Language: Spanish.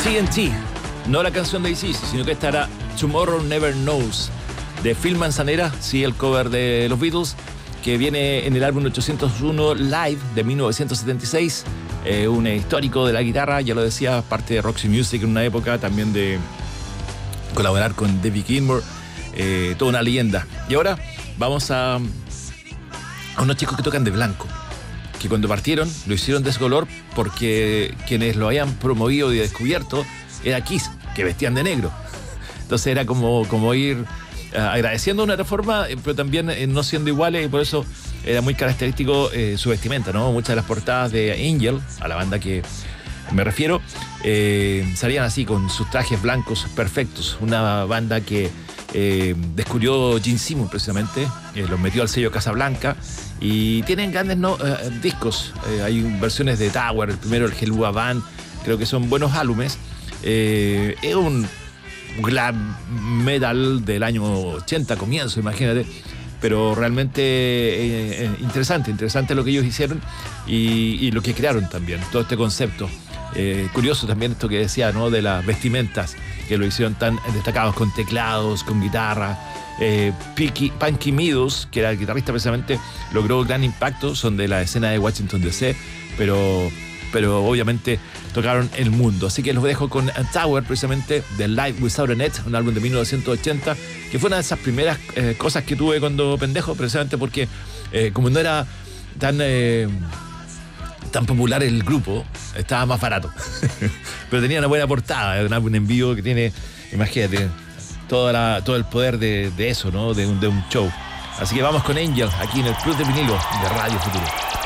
TNT, no la canción de Isis, sino que estará Tomorrow Never Knows de Phil Manzanera, sí, el cover de los Beatles, que viene en el álbum 801 Live de 1976, un histórico de la guitarra, ya lo decía, parte de Roxy Music en una época, también de colaborar con David Gilmour, toda una leyenda. Y ahora vamos a unos chicos que tocan de blanco, que cuando partieron lo hicieron de ese color porque quienes lo habían promovido y descubierto era Kiss, que vestían de negro. Entonces era como ir agradeciendo una reforma, pero también no siendo iguales, y por eso era muy característico su vestimenta, ¿no? Muchas de las portadas de Angel, a la banda que me refiero, salían así con sus trajes blancos perfectos. Una banda que descubrió Gene Simmons precisamente, los metió al sello Casablanca y tienen grandes discos. Hay versiones de Tower, el primero, el Helluva Band, creo que son buenos álbumes. Es un glam metal del año 80, comienzo, imagínate, pero realmente interesante lo que ellos hicieron y lo que crearon también, todo este concepto. Curioso también esto que decía, ¿no? De las vestimentas, que lo hicieron tan destacados, con teclados, con guitarra. Punky Meadows, que era el guitarrista precisamente, logró gran impacto, son de la escena de Washington DC, pero obviamente tocaron el mundo. Así que los dejo con Tower, precisamente, de Live Without a Net, un álbum de 1980, que fue una de esas primeras cosas que tuve cuando pendejo, precisamente porque como no era tan popular el grupo, estaba más barato. Pero tenía una buena portada, un álbum en vivo que tiene, imagínate, todo el poder de eso, ¿no? De un show. Así que vamos con Angel, aquí en el Club de Vinilo de Radio Futuro.